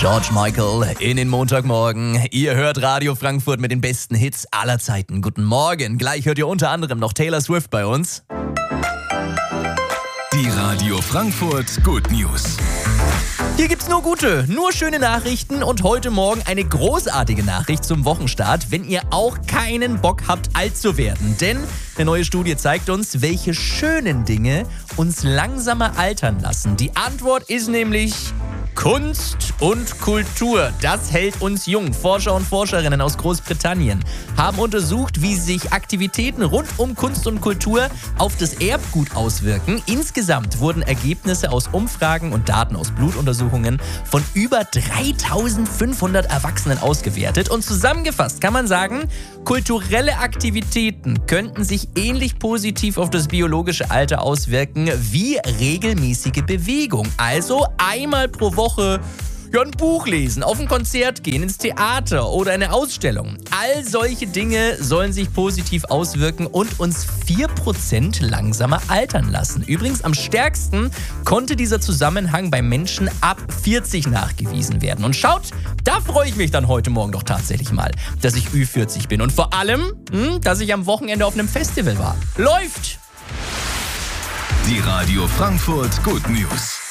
George Michael in den Montagmorgen. Ihr hört Radio Frankfurt mit den besten Hits aller Zeiten. Guten Morgen. Gleich hört ihr unter anderem noch Taylor Swift bei uns. Die Radio Frankfurt Good News. Hier gibt's nur gute, nur schöne Nachrichten und heute Morgen eine großartige Nachricht zum Wochenstart, wenn ihr auch keinen Bock habt, alt zu werden. Denn eine neue Studie zeigt uns, welche schönen Dinge uns langsamer altern lassen. Die Antwort ist nämlich Kunst und Kultur. Das hält uns jung. Forscher und Forscherinnen aus Großbritannien haben untersucht, wie sich Aktivitäten rund um Kunst und Kultur auf das Erbgut auswirken. Insgesamt wurden Ergebnisse aus Umfragen und Daten aus Blutuntersuchungen von über 3500 Erwachsenen ausgewertet. Und zusammengefasst kann man sagen, kulturelle Aktivitäten könnten sich ähnlich positiv auf das biologische Alter auswirken wie regelmäßige Bewegung. Also einmal pro Woche ein Buch lesen, auf ein Konzert gehen, ins Theater oder eine Ausstellung. All solche Dinge sollen sich positiv auswirken und uns 4% langsamer altern lassen. Übrigens am stärksten konnte dieser Zusammenhang bei Menschen ab 40 nachgewiesen werden. Und schaut, da freue ich mich dann heute Morgen doch tatsächlich mal, dass ich Ü40 bin. Und vor allem, dass ich am Wochenende auf einem Festival war. Läuft! Die Radio Frankfurt Good News.